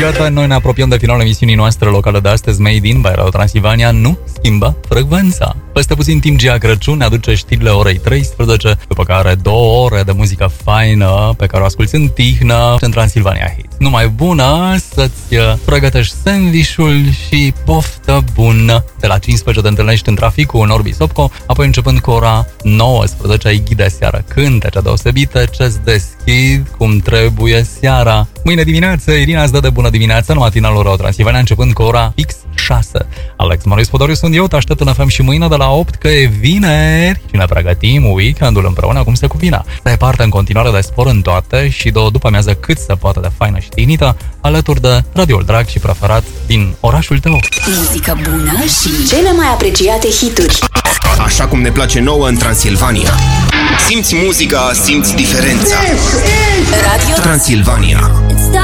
Iată, noi ne apropiem de finalul emisiunii noastre locale de astăzi. Made in by Radio Transilvania nu schimbă frecvența. Peste puțin timp Gia Crăciun ne aduce știrile orei 13, după care 2 ore de muzică faină pe care o asculti în tihnă în Transilvania Hits. Numai bună, să-ți pregătești sandvișul și poftă bună. De la 15 te întâlnești în trafic cu Norbi Sopco, apoi începând cu ora 19 ai ghid de seară, cântece deosebite ce-ți deschid cum trebuie seara. Mâine dimineață Irina îți dă de bună dimineață în matinalul Radio Transilvania, începând cu ora fix 6. Alex Marius Podoriu sunt eu, te aștept în FM și mâine de la 8, că e vineri și ne pregătim weekendul împreună cum se cuvine. Stai parte în continuare de spor în toate și de o după amiază cât se poate de faină și tihnită, alături de radioul drag și preferat din orașul tău. Muzică bună și cele mai apreciate hituri. Așa cum ne place nouă în Transilvania. Simți muzica, simți diferența. Radio Transilvania.